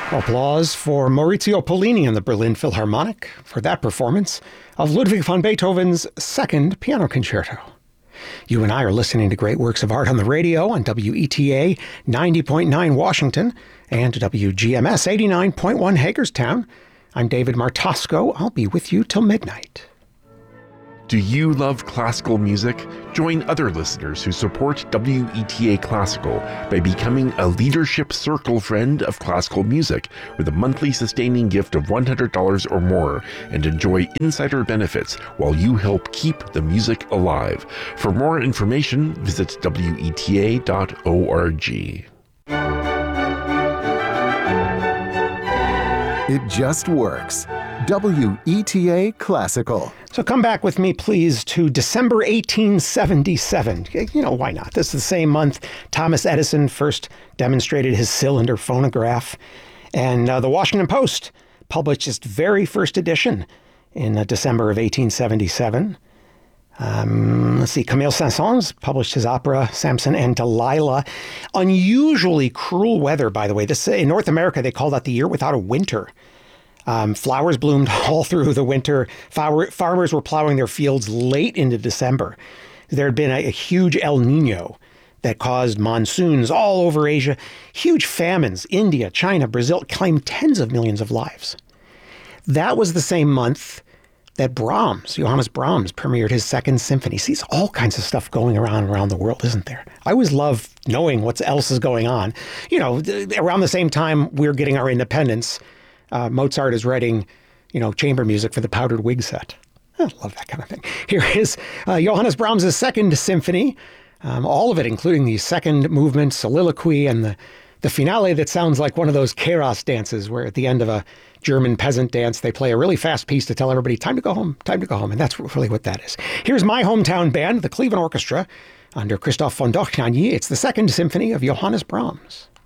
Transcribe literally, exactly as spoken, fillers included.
Applause for Maurizio Pollini and the Berlin Philharmonic for that performance of Ludwig van Beethoven's Second Piano Concerto. You and I are listening to great works of art on the radio on W E T A ninety point nine Washington and W G M S eighty-nine point one Hagerstown. I'm David Martosco. I'll be with you till midnight. Do you love classical music? Join other listeners who support W E T A Classical by becoming a Leadership Circle friend of classical music with a monthly sustaining gift of one hundred dollars or more, and enjoy insider benefits while you help keep the music alive. For more information, visit W E T A dot org. It just works. W E T A Classical. So come back with me, please, to December eighteen seventy-seven. You know, why not? This is the same month Thomas Edison first demonstrated his cylinder phonograph. And uh, the Washington Post published its very first edition in uh, December of eighteen seventy-seven. Um, let's see, Camille Saint-Saëns published his opera, Samson and Delilah. Unusually cruel weather, by the way. This in North America, they call that the year without a winter. Um, flowers bloomed all through the winter. Flower, farmers were plowing their fields late into December. There had been a, a huge El Nino that caused monsoons all over Asia. Huge famines. India, China, Brazil claimed tens of millions of lives. That was the same month that Brahms, Johannes Brahms, premiered his Second Symphony. See, there's all kinds of stuff going around around the world, isn't there? I always love knowing what else is going on. You know, around the same time we're getting our independence, Uh, Mozart is writing, you know, chamber music for the Powdered Wig Set. I love that kind of thing. Here is uh, Johannes Brahms' Second Symphony, um, all of it, including the second movement, soliloquy, and the, the finale that sounds like one of those Keras dances where at the end of a German peasant dance, they play a really fast piece to tell everybody, time to go home, time to go home. And that's really what that is. Here's my hometown band, the Cleveland Orchestra, under Christoph von Dohnanyi. It's the Second Symphony of Johannes Brahms.